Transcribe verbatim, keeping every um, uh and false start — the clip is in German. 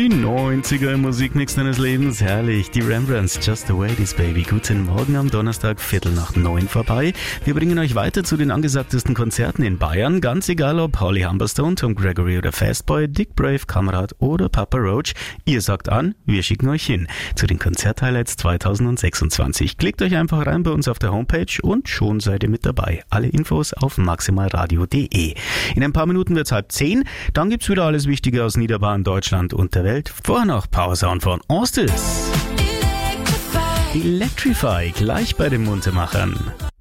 Die neunziger im Musikmix deines Lebens, herrlich. Die Rembrandts, Just the Way It Is, Baby. Guten Morgen am Donnerstag, Viertel nach neun vorbei. Wir bringen euch weiter zu den angesagtesten Konzerten in Bayern. Ganz egal ob Holly Humberstone, Tom Gregory oder Fastboy, Dick Brave, Kamerad oder Papa Roach. Ihr sagt an, wir schicken euch hin zu den Konzert-Highlights zweitausendsechsundzwanzig. Klickt euch einfach rein bei uns auf der Homepage und schon seid ihr mit dabei. Alle Infos auf maximalradio punkt de. In ein paar Minuten wird's halb zehn. Dann gibt's wieder alles Wichtige aus Niederbayern, Deutschland und der Welt. Vorher noch Power Sound von Ostis. Electrify, gleich bei den Muntermachern.